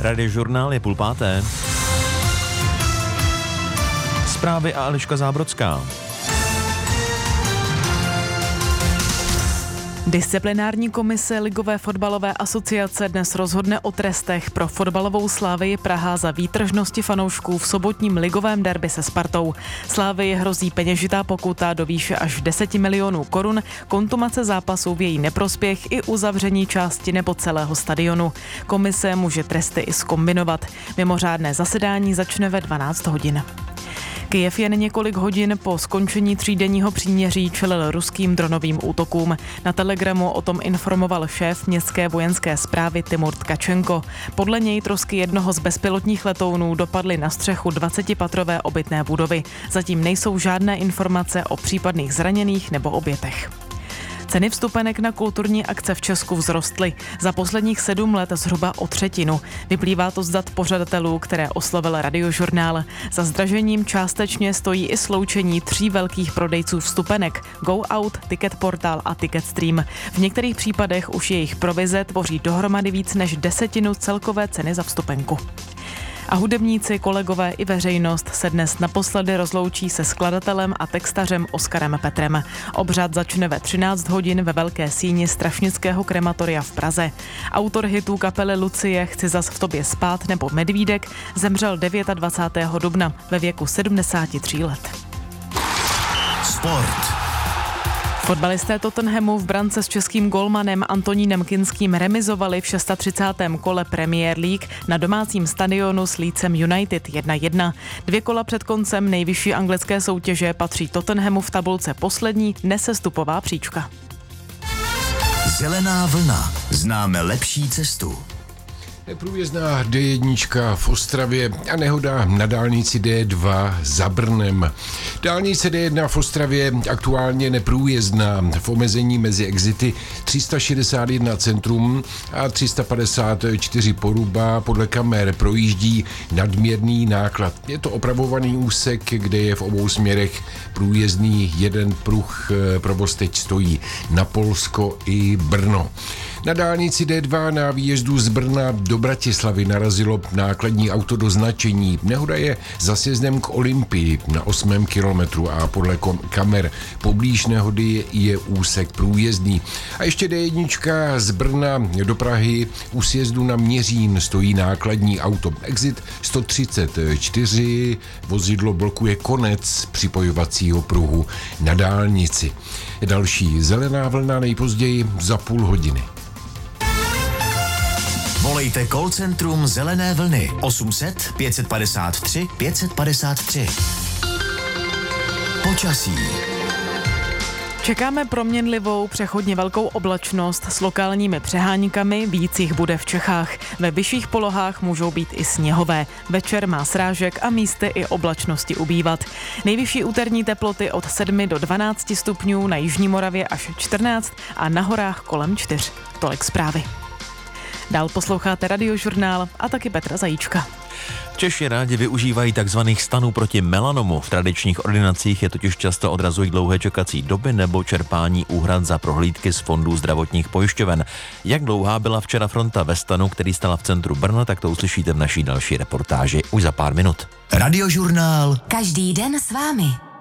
Radiožurnál je 4:30. Zprávy a Eliška Zábrodská. Disciplinární komise Ligové fotbalové asociace dnes rozhodne o trestech pro fotbalovou Slavii Praha za výtržnosti fanoušků v sobotním ligovém derby se Spartou. Slavii hrozí peněžitá pokuta do výše až 10 milionů korun, kontumace zápasu v její neprospěch i uzavření části nebo celého stadionu. Komise může tresty i zkombinovat. Mimořádné zasedání začne ve 12 hodin. Kyjev jen několik hodin po skončení třídenního příměří čelil ruským dronovým útokům. Na Telegramu o tom informoval šéf městské vojenské správy Timur Tkačenko. Podle něj trosky jednoho z bezpilotních letounů dopadly na střechu 20patrové obytné budovy. Zatím nejsou žádné informace o případných zraněných nebo obětech. Ceny vstupenek na kulturní akce v Česku vzrostly za posledních 7 let zhruba o 1/3. Vyplývá to z dat pořadatelů, které oslovil Radiožurnál. Za zdražením částečně stojí i sloučení 3 velkých prodejců vstupenek: Go Out, Ticket Portal a Ticketstream. V některých případech už jejich provize tvoří dohromady víc než 1/10 celkové ceny za vstupenku. A hudebníci, kolegové i veřejnost se dnes naposledy rozloučí se skladatelem a textařem Oskarem Petrem. Obřad začne ve 13 hodin ve Velké síni Strašnického krematoria v Praze. Autor hitů kapely Lucie Chci zas v tobě spát nebo Medvídek zemřel 29. dubna ve věku 73 let. Sport. Fotbalisté Tottenhamu v brance s českým golmanem Antonínem Kinským remizovali v 36. kole Premier League na domácím stadionu s Leedsem United 1:1. 2 kola před koncem nejvyšší anglické soutěže patří Tottenhamu v tabulce poslední nesestupová příčka. Zelená vlna. Známe lepší cestu. Neprůjezdná D1 v Ostravě a nehoda na dálnici D2 za Brnem. Dálnice D1 v Ostravě aktuálně neprůjezdná v omezení mezi exity 361 centrum a 354 Poruba. Podle kamer projíždí nadměrný náklad. Je to opravovaný úsek, kde je v obou směrech průjezdný jeden pruh. Provoz teď stojí na Polsko i Brno. Na dálnici D2 na výjezdu z Brna do Bratislavy narazilo nákladní auto do značení. Nehoda je za sjezdem k Olympii na 8. kilometru a podle kamer poblíž nehody je úsek průjezdný. A ještě D1 z Brna do Prahy u sjezdu na Měřín stojí nákladní auto. Exit 134, vozidlo blokuje konec připojovacího pruhu na dálnici. Další zelená vlna nejpozději za půl hodiny. Volejte call centrum Zelené vlny 800 553 553. Počasí. Čekáme proměnlivou, přechodně velkou oblačnost s lokálními přeháňkami, víc jich bude v Čechách. Ve vyšších polohách můžou být i sněhové. Večer má srážek a místy i oblačnosti ubývat. Nejvyšší úterní teploty od 7 do 12 stupňů, na jižní Moravě až 14 a na horách kolem 4. Tolik zprávy. Dál posloucháte Radiožurnál a taky Petra Zajíčka. Češi rádi využívají takzvaných stanů proti melanomu. V tradičních ordinacích je totiž často odrazují dlouhé čekací doby nebo čerpání úhrad za prohlídky z fondů zdravotních pojišťoven. Jak dlouhá byla včera fronta ve stanu, který stala v centru Brna, tak to uslyšíte v naší další reportáži už za pár minut. Radiožurnál. Každý den s vámi.